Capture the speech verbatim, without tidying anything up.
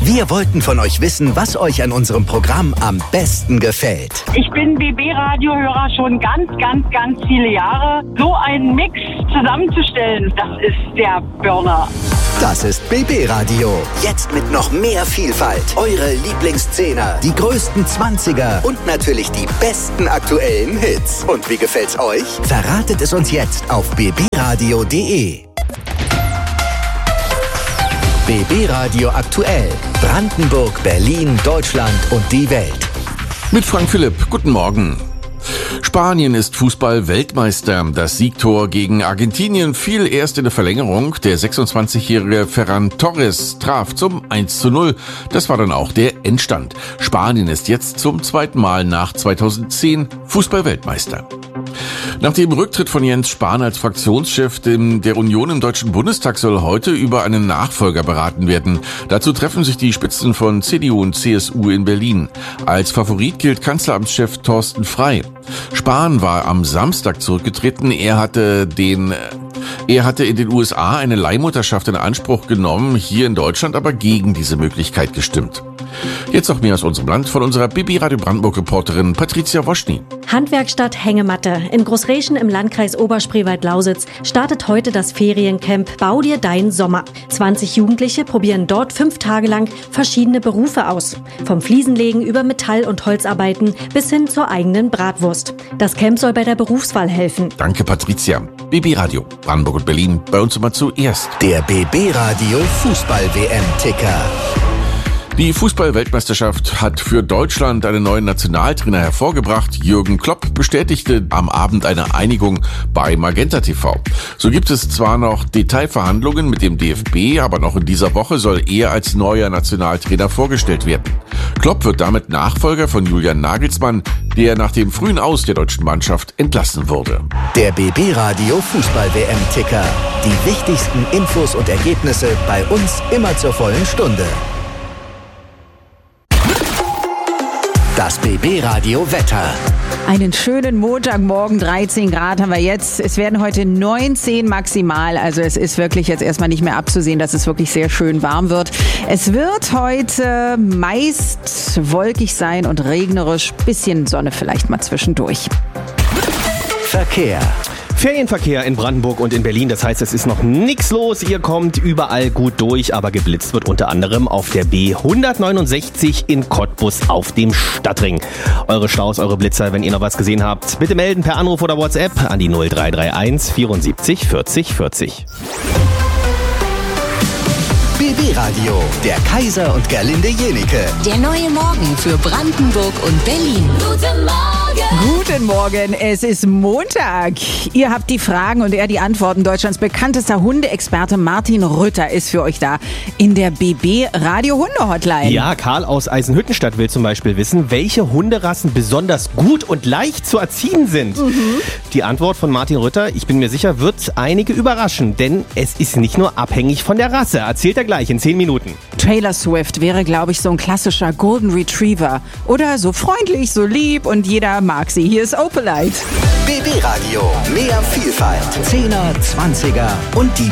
Wir wollten von euch wissen, was euch an unserem Programm am besten gefällt. Ich bin B B-Radiohörer schon ganz, ganz, ganz viele Jahre. So einen Mix zusammenzustellen, das ist der Burner. Das ist B B-Radio. Jetzt mit noch mehr Vielfalt. Eure Lieblingszehner, die größten Zwanziger und natürlich die besten aktuellen Hits. Und wie gefällt's euch? Verratet es uns jetzt auf b b radio punkt d e. B B-Radio aktuell. Brandenburg, Berlin, Deutschland und die Welt. Mit Frank Philipp. Guten Morgen. Spanien ist Fußball-Weltmeister. Das Siegtor gegen Argentinien fiel erst in der Verlängerung. Der sechsundzwanzigjährige Ferran Torres traf zum eins zu null. Das war dann auch der Endstand. Spanien ist jetzt zum zweiten Mal nach zweitausendzehn Fußball-Weltmeister. Nach dem Rücktritt von Jens Spahn als Fraktionschef der Union im Deutschen Bundestag soll heute über einen Nachfolger beraten werden. Dazu treffen sich die Spitzen von C D U und C S U in Berlin. Als Favorit gilt Kanzleramtschef Thorsten Frey. Spahn war am Samstag zurückgetreten. Er hatte den Er hatte in den U S A eine Leihmutterschaft in Anspruch genommen, hier in Deutschland aber gegen diese Möglichkeit gestimmt. Jetzt noch mehr aus unserem Land von unserer B B-Radio Brandenburg-Reporterin Patricia Woschny. Handwerkstatt Hängematte. In Großreschen im Landkreis Oberspreewald-Lausitz startet heute das Feriencamp Bau dir dein Sommer. zwanzig Jugendliche probieren dort fünf Tage lang verschiedene Berufe aus. Vom Fliesenlegen über Metall- und Holzarbeiten bis hin zur eigenen Bratwurst. Das Camp soll bei der Berufswahl helfen. Danke, Patricia. B B-Radio Brandenburg und Berlin, bei uns immer zuerst. Der B B-Radio Fußball-W M-Ticker. Die Fußball-Weltmeisterschaft hat für Deutschland einen neuen Nationaltrainer hervorgebracht. Jürgen Klopp bestätigte am Abend eine Einigung bei Magenta T V. So gibt es zwar noch Detailverhandlungen mit dem D F B, aber noch in dieser Woche soll er als neuer Nationaltrainer vorgestellt werden. Klopp wird damit Nachfolger von Julian Nagelsmann, der nach dem frühen Aus der deutschen Mannschaft entlassen wurde. Der B B-Radio Fußball-W M-Ticker. Die wichtigsten Infos und Ergebnisse bei uns immer zur vollen Stunde. Das B B-Radio Wetter. Einen schönen Montagmorgen, dreizehn Grad haben wir jetzt. Es werden heute neunzehn maximal, also es ist wirklich jetzt erstmal nicht mehr abzusehen, dass es wirklich sehr schön warm wird. Es wird heute meist wolkig sein und regnerisch, bisschen Sonne vielleicht mal zwischendurch. Verkehr. Ferienverkehr in Brandenburg und in Berlin, das heißt, es ist noch nichts los. Ihr kommt überall gut durch, aber geblitzt wird unter anderem auf der B hundertneunundsechzig in Cottbus auf dem Stadtring. Eure Staus, eure Blitzer, wenn ihr noch was gesehen habt, bitte melden per Anruf oder WhatsApp an die null drei drei eins vierundsiebzig vierzig vierzig. B B-Radio, der Kaiser und Gerlinde Jenike. Der neue Morgen für Brandenburg und Berlin. Guten Morgen! Guten Morgen, es ist Montag. Ihr habt die Fragen und er die Antworten. Deutschlands bekanntester Hundeexperte Martin Rütter ist für euch da in der B B-Radio-Hunde-Hotline. Ja, Karl aus Eisenhüttenstadt will zum Beispiel wissen, welche Hunderassen besonders gut und leicht zu erziehen sind. Mhm. Die Antwort von Martin Rütter, ich bin mir sicher, wird einige überraschen, denn es ist nicht nur abhängig von der Rasse. Erzählt er gleich in zehn Minuten. Taylor Swift wäre, glaube ich, so ein klassischer Golden Retriever. Oder so freundlich, so lieb und jeder mag sie. Hier ist Opalite. B B-Radio, mehr Vielfalt. Zehner, Zwanziger und die